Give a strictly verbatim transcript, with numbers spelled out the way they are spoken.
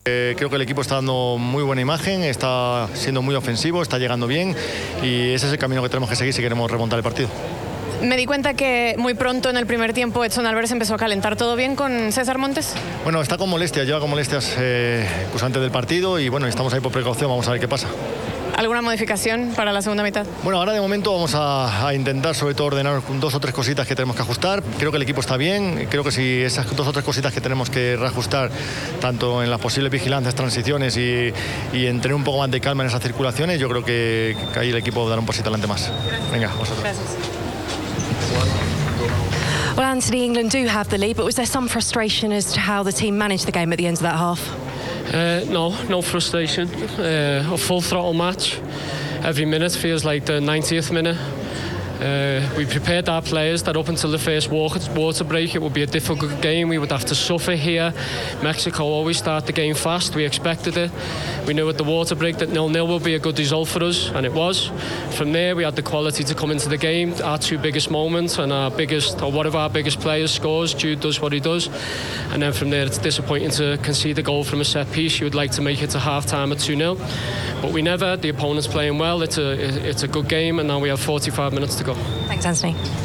Eh, creo que el equipo está dando muy buena imagen, está siendo muy ofensivo, está llegando bien y ese es el camino que tenemos que seguir si queremos remontar el partido. Me di cuenta que muy pronto en el primer tiempo Edson Álvarez empezó a calentar. ¿Todo bien con César Montes? Bueno, está con molestias, lleva con molestias eh, pues antes del partido y bueno, estamos ahí por precaución, vamos a ver qué pasa. ¿Alguna modificación para la segunda mitad? Bueno, ahora de momento vamos a, a intentar sobre todo ordenar dos o tres cositas que tenemos que ajustar. Creo que el equipo está bien, creo que si esas dos o tres cositas que tenemos que reajustar, tanto en las posibles vigilancias, transiciones y, y en tener un poco más de calma en esas circulaciones, yo creo que, que ahí el equipo dará un pasito adelante más. Venga, vosotros. Gracias. Well, Anthony, England do have the lead, but was there some frustration as to how the team managed the game at the end of that half? Uh, no, no frustration. Uh, a full throttle match. Every minute feels like the ninetieth minute. Uh, we prepared our players that up until the first water break it would be a difficult game. We would have to suffer here. Mexico always start the game fast. We expected it. We knew at the water break that nil nil would be a good result for us, and it was. From there, we had the quality to come into the game. Our two biggest moments and our biggest, or one of our biggest players scores. Jude does what he does, and then from there, it's disappointing to concede a goal from a set piece. You would like to make it to half time at two nil, but we never. The opponent's playing well. It's a it's a good game, and now we have forty-five minutes to go. Thanks, Anthony.